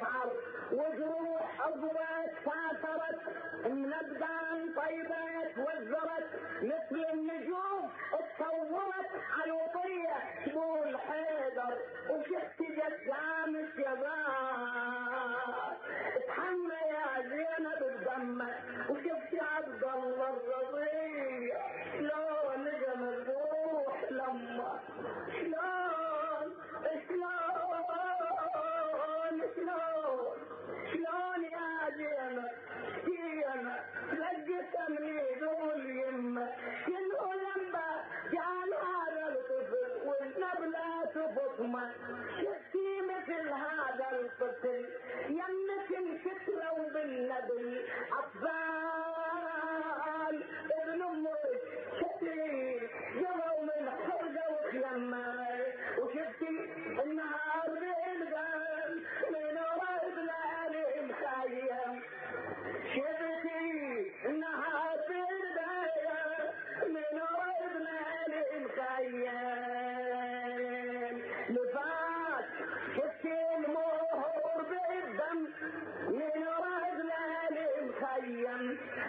تشعر وجروح أضوات سافرت من أبدان طيبات وزرت مثل النجوم اتطورت عيوطية تقول حيدر وشفت جسام الشباب اتحمى يا زينب بدمك وشفت عبد الله الرضيع شلون نجم الروح لما شلون يا زينب لقيت تمريض واليمة كله لما جعل هذا الطفل والنبلة فطمة شفتي مثل هذا الطفل يمك انكسروا بالنبل أطفال